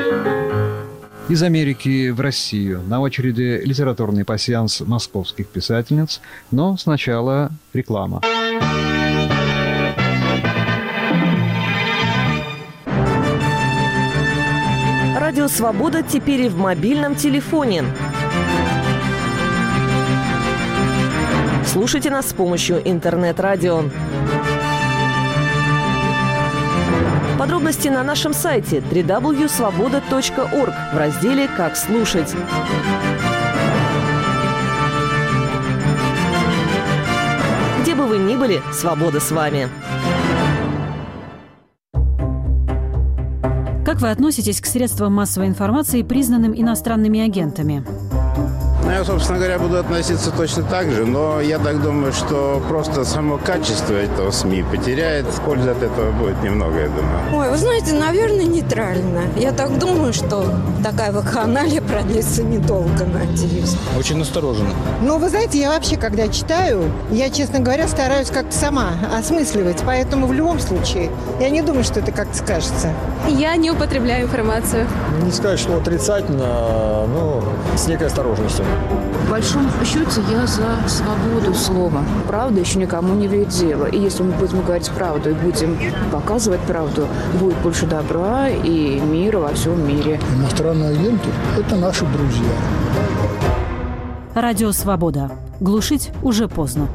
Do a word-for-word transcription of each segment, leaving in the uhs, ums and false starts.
Из Америки в Россию. На очереди литературный пасьянс московских писательниц, но сначала реклама. Радио «Свобода» теперь и в мобильном телефоне. Слушайте нас с помощью интернет-радио. Подробности на нашем сайте дабл ю дабл ю дабл ю точка свобода точка орг в разделе «Как слушать». Где бы вы ни были, свобода с вами. Как вы относитесь к средствам массовой информации, признанным иностранными агентами? Ну, я, собственно говоря, буду относиться точно так же, но я так думаю, что просто само качество этого СМИ потеряет. Пользы от этого будет немного, я думаю. Ой, вы знаете, наверное, нейтрально. Я так думаю, что такая вакханалия продлится недолго, надеюсь. Очень настороженно. Ну, вы знаете, я вообще, когда читаю, я, честно говоря, стараюсь как-то сама осмысливать. Поэтому в любом случае я не думаю, что это как-то скажется. Я не употребляю информацию. Не сказать, что отрицательно, но с некой осторожностью. В большом счете я за свободу слова. Правда еще никому не вредит дело. И если мы будем говорить правду и будем показывать правду, будет больше добра и мира во всем мире. Иностранные агенты – это наши друзья. Радио «Свобода». Глушить уже поздно.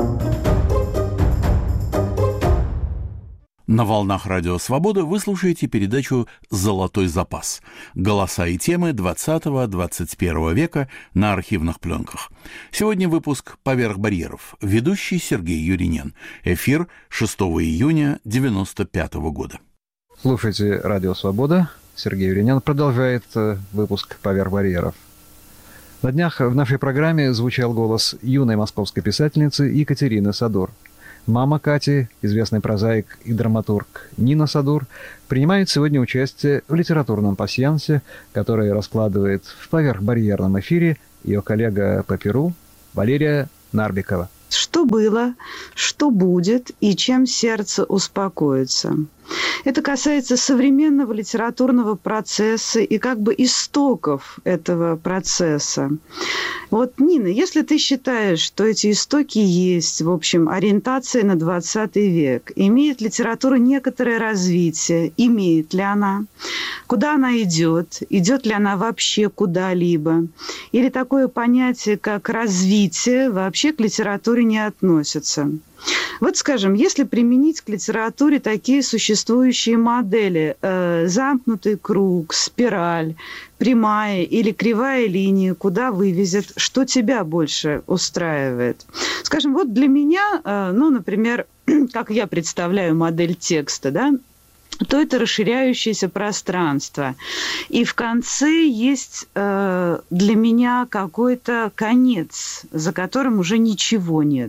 На волнах Радио Свобода вы слушаете передачу «Золотой запас». Голоса и темы двадцатого-двадцать первого века на архивных пленках. Сегодня выпуск «Поверх барьеров». Ведущий Сергей Юринен. Эфир шестого июня девяносто пятого года. Слушайте Радио Свобода. Сергей Юринен продолжает выпуск «Поверх барьеров». На днях в нашей программе звучал голос юной московской писательницы Екатерины Садур. Мама Кати, известный прозаик и драматург Нина Садур, принимает сегодня участие в литературном пасьянсе, который раскладывает в поверхбарьерном эфире ее коллега по Перу Валерия Нарбекова. Что было, что будет и чем сердце успокоится. Это касается современного литературного процесса и как бы истоков этого процесса. Вот, Нина, если ты считаешь, что эти истоки есть, в общем, ориентация на двадцатый век, имеет литература некоторое развитие, имеет ли она? Куда она идет? Идет ли она вообще куда-либо? Или такое понятие, как развитие, вообще к литературе не относится? Вот, скажем, если применить к литературе такие существующие модели, э, замкнутый круг, спираль, прямая или кривая линия, куда вывезет, что тебя больше устраивает? Скажем, вот для меня, э, ну, например, как я представляю модель текста, да, то это расширяющееся пространство. И в конце есть э, для меня какой-то конец, за которым уже ничего нет.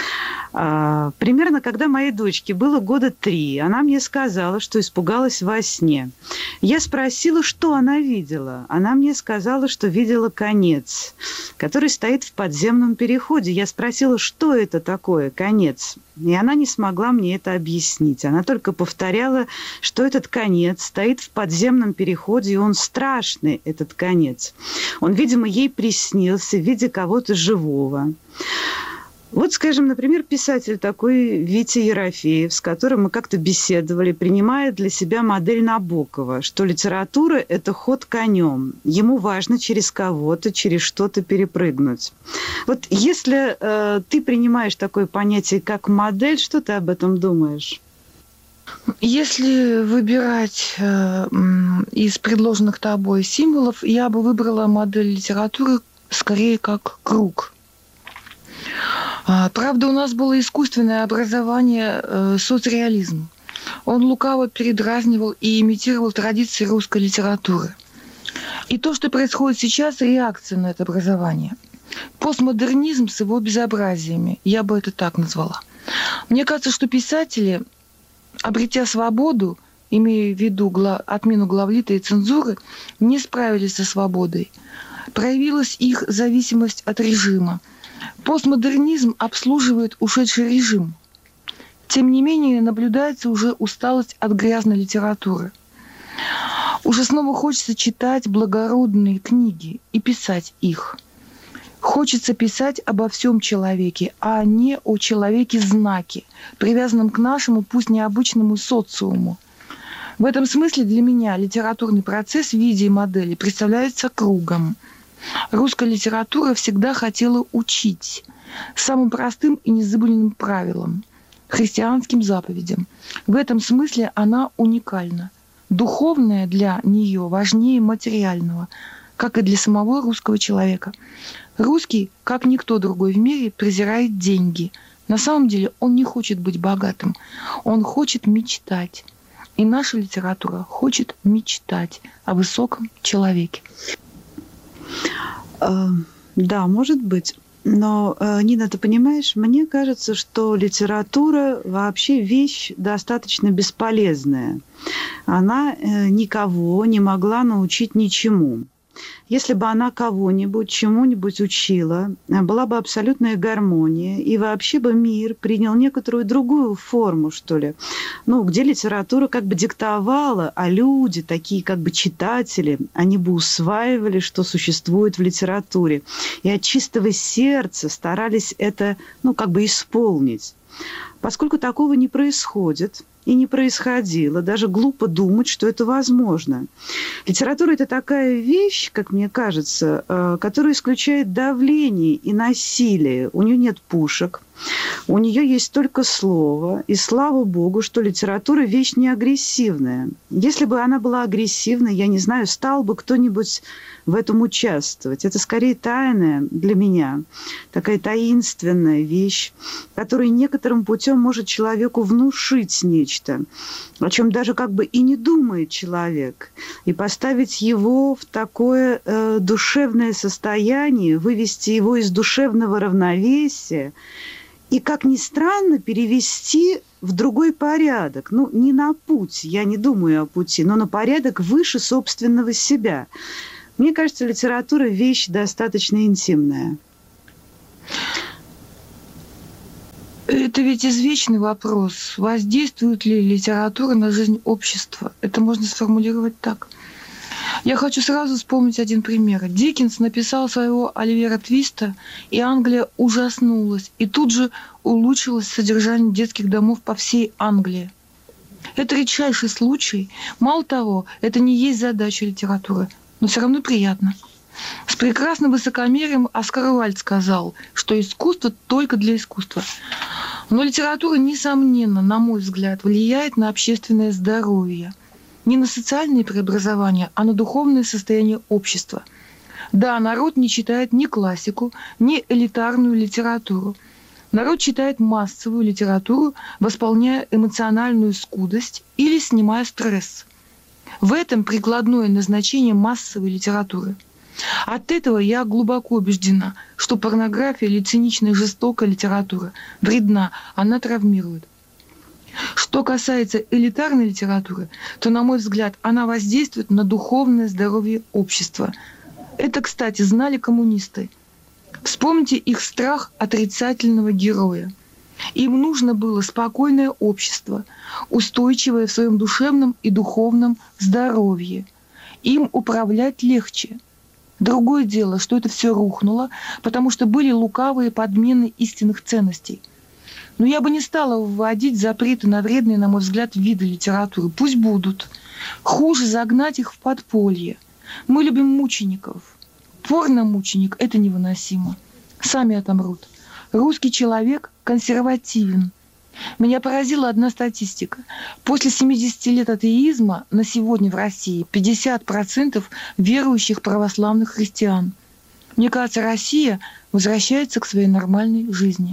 А, примерно, когда моей дочке было года три, она мне сказала, что испугалась во сне. Я спросила, что она видела. Она мне сказала, что видела конец, который стоит в подземном переходе. Я спросила, что это такое, конец. И она не смогла мне это объяснить. Она только повторяла, что этот конец стоит в подземном переходе, и он страшный, этот конец. Он, видимо, ей приснился в виде кого-то живого. Вот, скажем, например, писатель такой Витя Ерофеев, с которым мы как-то беседовали, принимает для себя модель Набокова, что литература – это ход конем. Ему важно через кого-то, через что-то перепрыгнуть. Вот если э, ты принимаешь такое понятие, как модель, что ты об этом думаешь? Если выбирать э, из предложенных тобой символов, я бы выбрала модель литературы скорее как круг. Правда, у нас было искусственное образование, э, соцреализм. Он лукаво передразнивал и имитировал традиции русской литературы. И то, что происходит сейчас, реакция на это образование. Постмодернизм с его безобразиями, я бы это так назвала. Мне кажется, что писатели, обретя свободу, имея в виду гла- отмену главлита и цензуры, не справились со свободой. Проявилась их зависимость от режима. Постмодернизм обслуживает ушедший режим. Тем не менее, наблюдается уже усталость от грязной литературы. Уже снова хочется читать благородные книги и писать их. Хочется писать обо всем человеке, а не о человеке-знаке, привязанном к нашему, пусть необычному социуму. В этом смысле для меня литературный процесс в виде и модели представляется кругом. Русская литература всегда хотела учить самым простым и незыблемым правилам, христианским заповедям. В этом смысле она уникальна. Духовное для нее важнее материального, как и для самого русского человека. Русский, как никто другой в мире, презирает деньги. На самом деле он не хочет быть богатым, он хочет мечтать. И наша литература хочет мечтать о высоком человеке. Да, может быть. Но, Нина, ты понимаешь, мне кажется, что литература вообще вещь достаточно бесполезная. Она никого не могла научить ничему. Если бы она кого-нибудь чему-нибудь учила, была бы абсолютная гармония, и вообще бы мир принял некоторую другую форму, что ли. Ну, где литература как бы диктовала, а люди, такие как бы читатели, они бы усваивали, что существует в литературе. И от чистого сердца старались это, ну, как бы исполнить. Поскольку такого не происходит и не происходило, даже глупо думать, что это возможно. Литература – это такая вещь, как мне кажется, которая исключает давление и насилие. У нее нет пушек, у нее есть только слово. И слава богу, что литература – вещь не агрессивная. Если бы она была агрессивной, я не знаю, стал бы кто-нибудь в этом участвовать. Это скорее тайная для меня, такая таинственная вещь, которая некоторым путем может человеку внушить нечто, о чем даже как бы и не думает человек, и поставить его в такое э, душевное состояние, вывести его из душевного равновесия и, как ни странно, перевести в другой порядок. Ну, не на путь, я не думаю о пути, но на порядок выше собственного себя. Мне кажется, литература – вещь достаточно интимная. Это ведь извечный вопрос. Воздействует ли литература на жизнь общества? Это можно сформулировать так. Я хочу сразу вспомнить один пример. Диккенс написал своего Оливера Твиста, и Англия ужаснулась, и тут же улучшилось содержание детских домов по всей Англии. Это редчайший случай. Мало того, это не есть задача литературы, но все равно приятно. С прекрасным высокомерием Оскар Уайльд сказал, что искусство только для искусства. Но литература, несомненно, на мой взгляд, влияет на общественное здоровье. Не на социальные преобразования, а на духовное состояние общества. Да, народ не читает ни классику, ни элитарную литературу. Народ читает массовую литературу, восполняя эмоциональную скудость или снимая стресс. В этом прикладное назначение массовой литературы. От этого я глубоко убеждена, что порнография или циничная жестокая литература вредна, она травмирует. Что касается элитарной литературы, то, на мой взгляд, она воздействует на духовное здоровье общества. Это, кстати, знали коммунисты. Вспомните их страх отрицательного героя. Им нужно было спокойное общество, устойчивое в своем душевном и духовном здоровье. Им управлять легче. Другое дело, что это все рухнуло, потому что были лукавые подмены истинных ценностей. Но я бы не стала вводить запреты на вредные, на мой взгляд, виды литературы. Пусть будут. Хуже загнать их в подполье. Мы любим мучеников. Порно-мученик – это невыносимо. Сами отомрут. Русский человек консервативен. Меня поразила одна статистика. После семидесяти лет атеизма на сегодня в России пятьдесят процентов верующих православных христиан. Мне кажется, Россия возвращается к своей нормальной жизни.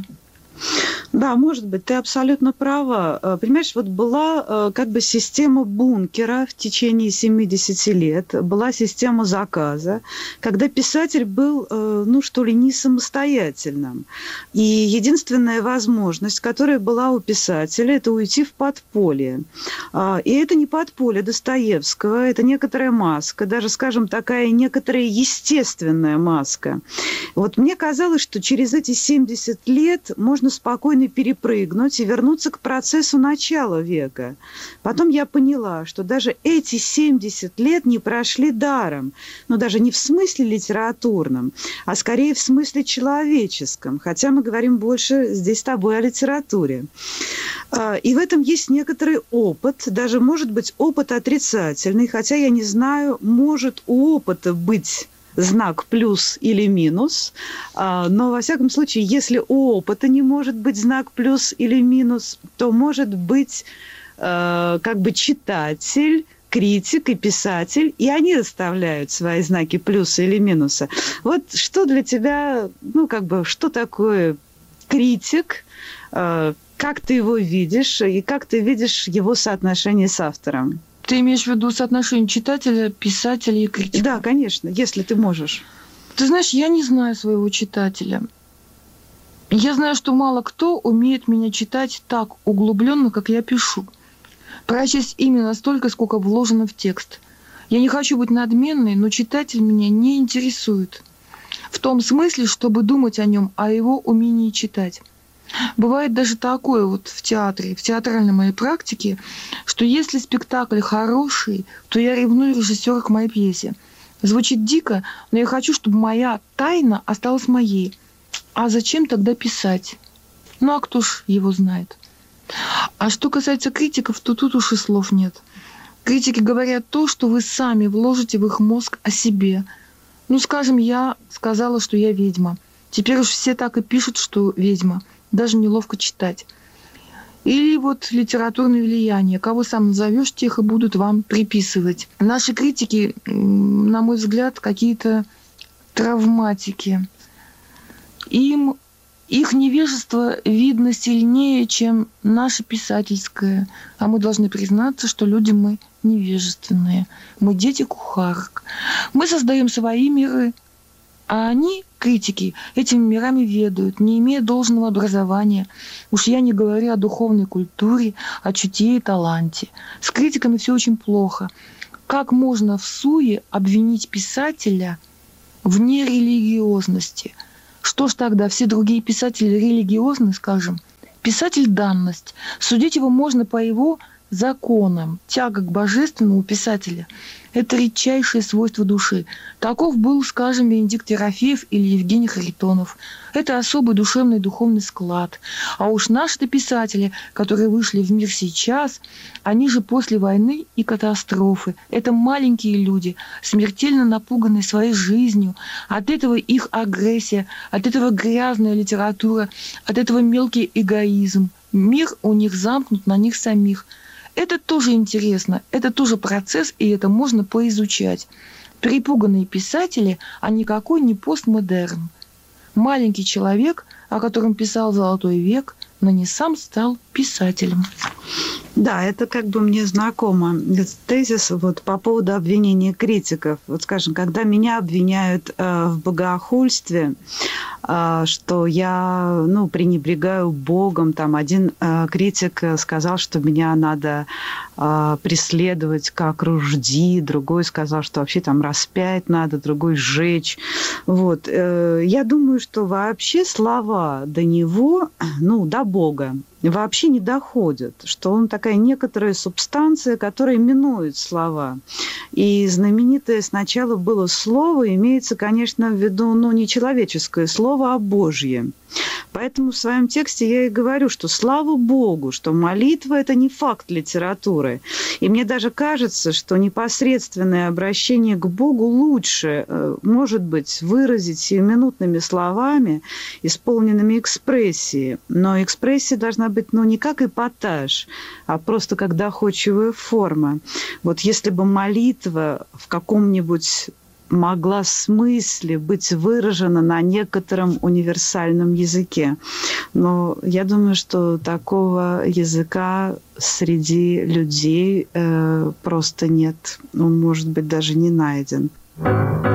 Да, может быть, ты абсолютно права. Понимаешь, вот была как бы система бункера в течение семидесяти лет, была система заказа, когда писатель был, ну что ли, не самостоятельным. И единственная возможность, которая была у писателя, это уйти в подполье. И это не подполье Достоевского, это некоторая маска, даже, скажем, такая некоторая естественная маска. Вот мне казалось, что через эти семьдесят лет можно можно спокойно перепрыгнуть и вернуться к процессу начала века. Потом я поняла, что даже эти семьдесят лет не прошли даром. Но даже не в смысле литературном, а скорее в смысле человеческом. Хотя мы говорим больше здесь с тобой о литературе. И в этом есть некоторый опыт, даже может быть опыт отрицательный, хотя я не знаю, может у опыта быть знак плюс или минус, но, во всяком случае, если у опыта не может быть знак плюс или минус, то может быть как бы читатель, критик и писатель, и они расставляют свои знаки плюса или минуса. Вот что для тебя, ну, как бы, что такое критик, как ты его видишь, и как ты видишь его соотношение с автором? Ты имеешь в виду соотношение читателя, писателя и критика? Да, конечно, если ты можешь. Ты знаешь, я не знаю своего читателя. Я знаю, что мало кто умеет меня читать так углубленно, как я пишу. Прочесть именно столько, сколько вложено в текст. Я не хочу быть надменной, но читатель меня не интересует. В том смысле, чтобы думать о нем, о его умении читать. Бывает даже такое вот в театре, в театральной моей практике, что если спектакль хороший, то я ревную режиссера к моей пьесе. Звучит дико, но я хочу, чтобы моя тайна осталась моей. А зачем тогда писать? Ну а кто ж его знает? А что касается критиков, то тут уж и слов нет. Критики говорят то, что вы сами вложите в их мозг о себе. Ну, скажем, я сказала, что я ведьма. Теперь уж все так и пишут, что ведьма. Даже неловко читать. Или вот литературное влияние. Кого сам назовешь, тех и будут вам приписывать. Наши критики, на мой взгляд, какие-то травматики. Им их невежество видно сильнее, чем наше писательское. А мы должны признаться, что люди мы невежественные. Мы дети кухарок. Мы создаем свои миры, а они, критики, этими мирами ведают, не имея должного образования. Уж я не говорю о духовной культуре, о чутье и таланте. С критиками все очень плохо. Как можно в суе обвинить писателя в нерелигиозности? Что ж тогда, все другие писатели религиозны, скажем? Писатель – данность. Судить его можно по его законам. Тяга к божественному писателя – это редчайшее свойство души. Таков был, скажем, Венедикт Ерофеев или Евгений Харитонов. Это особый душевный духовный склад. А уж наши-то писатели, которые вышли в мир сейчас, они же после войны и катастрофы. Это маленькие люди, смертельно напуганные своей жизнью. От этого их агрессия, от этого грязная литература, от этого мелкий эгоизм. Мир у них замкнут на них самих. Это тоже интересно, это тоже процесс, и это можно поизучать. Перепуганные писатели, а никакой не постмодерн. Маленький человек, о котором писал «Золотой век», но не сам стал писателем. Да, это как бы мне знакомо. Этот тезис вот по поводу обвинения критиков. Вот, скажем, когда меня обвиняют э, в богохульстве, э, что я, ну, пренебрегаю Богом, там один э, критик сказал, что меня надо э, преследовать как ружди, другой сказал, что вообще там распять надо, другой сжечь. Вот. Э, я думаю, что вообще слова до него, ну, до Бога, вообще не доходят, что он такая некоторая субстанция, которая минует слова. И знаменитое сначала было слово, имеется, конечно, в виду, ну, не человеческое слово, а Божье. Поэтому в своем тексте я и говорю, что слава Богу, что молитва – это не факт литературы. И мне даже кажется, что непосредственное обращение к Богу лучше, может быть, выразить сиюминутными словами, исполненными экспрессией. Но экспрессия должна быть, ну, не как эпатаж, а просто как доходчивая форма. Вот если бы молитва в каком-нибудь могла в смысле быть выражена на некотором универсальном языке. Но я думаю, что такого языка среди людей э, просто нет. Он, может быть, даже не найден.